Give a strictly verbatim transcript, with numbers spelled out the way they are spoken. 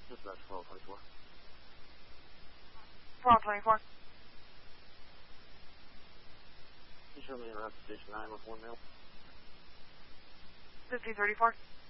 Just about twelve twenty-four. twelve twenty-four. You show me around station nine with one mil. fifty thirty-four.